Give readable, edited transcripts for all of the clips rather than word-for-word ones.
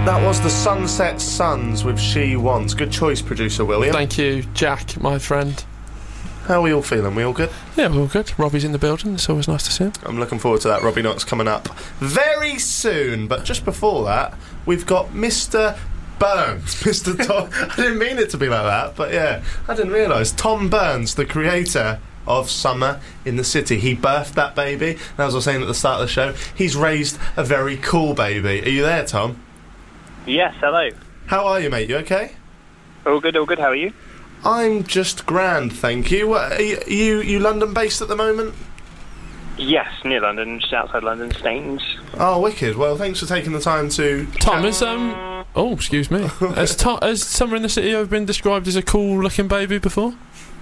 That was the Sunset Suns with She Wants. Good choice, producer William. Thank you, Jack, my friend. How are we all feeling? We all good? Yeah, we're all good. Robbie's in the building. It's always nice to see him. I'm looking forward to that. Robbie Knox coming up very soon. But just before that, we've got Mr. Burns. Mr. Tom. I didn't mean it to be like that, but yeah, I didn't realise. Tom Burns, the creator of Summer in the City. He birthed that baby. And as I was saying at the start of the show, he's raised a very cool baby. Are you there, Tom? Yes, hello. How are you, mate? You okay? All good, how are you? I'm just grand, thank you. Are you London-based at the moment? Yes, near London, just outside London, Staines. Oh, wicked. Well, thanks for taking the time to... Tom, oh, excuse me. Has Summer in the City ever been described as a cool-looking baby before?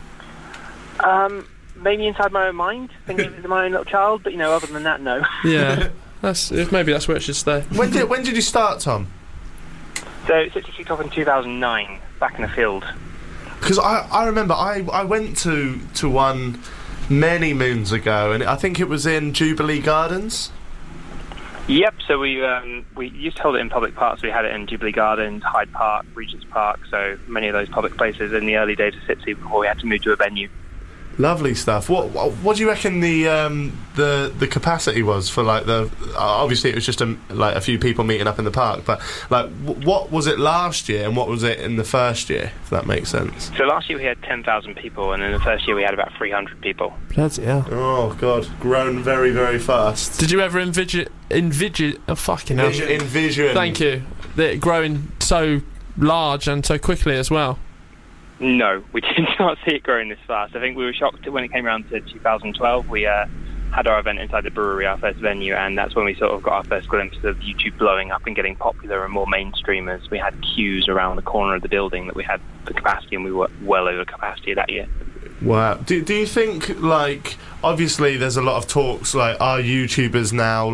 Maybe inside my own mind, thinking of my own little child, but, other than that, no. Yeah, maybe that's where it should stay. When did you start, Tom? So, it kicked off in 2009, back in the field. Because I remember I went to one many moons ago, and I think it was in Jubilee Gardens. Yep, so we used to hold it in public parks. We had it in Jubilee Gardens, Hyde Park, Regent's Park, so many of those public places in the early days of City before we had to move to a venue. Lovely stuff. What do you reckon the capacity was for the? Obviously, it was just a few people meeting up in the park. But what was it last year, and what was it in the first year? If that makes sense. So last year we had 10,000 people, and in the first year we had about 300 people. Bloody hell! Oh God, grown very, very fast. Did you ever envision? Oh fucking hell! Envision. Thank you. That growing so large and so quickly as well. No, we did not see it growing this fast. I think we were shocked when it came around to 2012. We had our event inside the brewery, our first venue, and that's when we sort of got our first glimpse of YouTube blowing up and getting popular and more mainstream as we had queues around the corner of the building that we had the capacity, and we were well over capacity that year. Wow. Do you think, obviously there's a lot of talks, are YouTubers now,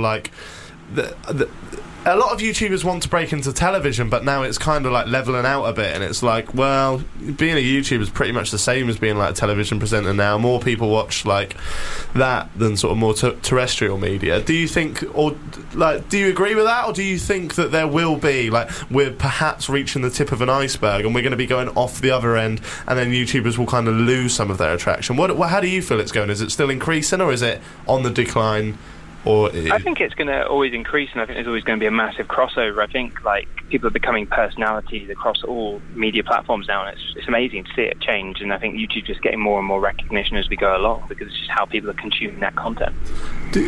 a lot of YouTubers want to break into television, but now it's kind of leveling out a bit, and it's well, being a YouTuber is pretty much the same as being a television presenter now. More people watch that than sort of more terrestrial media. Do you think, or do you agree with that, or do you think that there will be we're perhaps reaching the tip of an iceberg and we're going to be going off the other end, and then YouTubers will kind of lose some of their attraction? How do you feel it's going? Is it still increasing, or is it on the decline? I think it's going to always increase, and I think there's always going to be a massive crossover. I think people are becoming personalities across all media platforms now, and it's amazing to see it change. And I think YouTube's just getting more and more recognition as we go along, because it's just how people are consuming that content. Do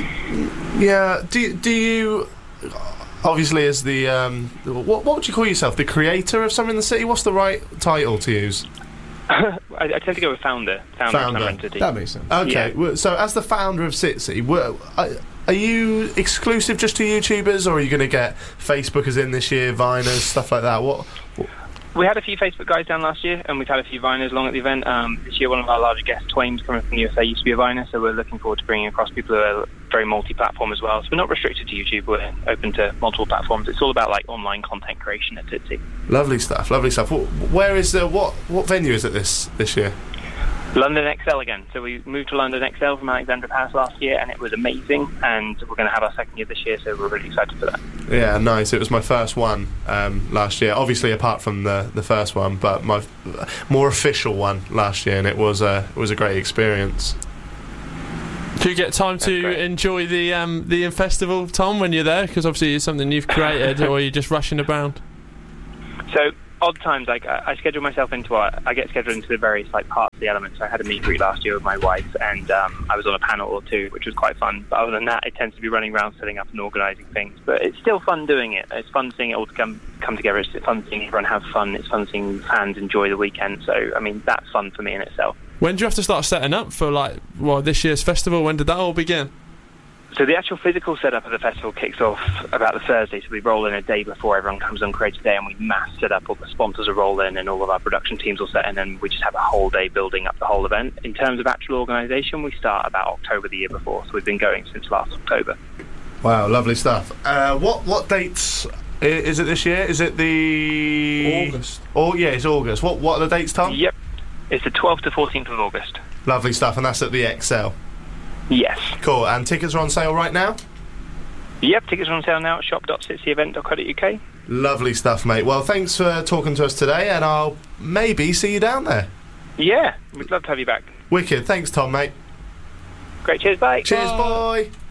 you obviously as the what would you call yourself? The creator of Summer in the City? What's the right title to use? I tend to go with founder. That makes sense. Okay, yeah. So as the founder of City, are you exclusive just to YouTubers, or are you going to get Facebookers in this year, Viners, stuff like that? What? We had a few Facebook guys down last year, and we've had a few Viners along at the event. This year, one of our larger guests, Twain's coming from the USA, used to be a Viner, so we're looking forward to bringing across people who are very multi-platform as well. So we're not restricted to YouTube, we're open to multiple platforms. It's all about online content creation at Tootsie. Lovely stuff. Where is what venue is it this year? London XL again. So we moved to London XL from Alexandra Palace last year, and it was amazing, and we're going to have our second year this year, so we're really excited for that. Yeah, nice. It was my first one last year, obviously apart from the first one, but my more official one last year, and it was a great experience. Do you get time to enjoy the festival, Tom, when you're there? Because obviously it's something you've created, or are you just rushing around? So odd times, I schedule myself I get scheduled into the various parts of the elements. I had a meet and greet last year with my wife, and I was on a panel or two, which was quite fun. But other than that, it tends to be running around setting up and organising things. But it's still fun doing it. It's fun seeing it all come together. It's fun seeing everyone have fun. It's fun seeing fans enjoy the weekend. So that's fun for me in itself. When do you have to start setting up for this year's festival? When did that all begin? So the actual physical setup of the festival kicks off about the Thursday, so we roll in a day before everyone comes on Creative Day, and we mass set up. All the sponsors will roll in, and all of our production teams will set in, and we just have a whole day building up the whole event. In terms of actual organisation, we start about October the year before, so we've been going since last October. Wow, lovely stuff. What dates is it this year? Is it the... August. Oh, yeah, it's August. What are the dates, Tom? Yep. It's the 12th to 14th of August. Lovely stuff, and that's at the XL? Yes. Cool, and tickets are on sale right now? Yep, tickets are on sale now at shop.citsyevent.co.uk. Lovely stuff, mate. Well, thanks for talking to us today, and I'll maybe see you down there. Yeah, we'd love to have you back. Wicked. Thanks, Tom, mate. Great, cheers, bye. Cheers, bye.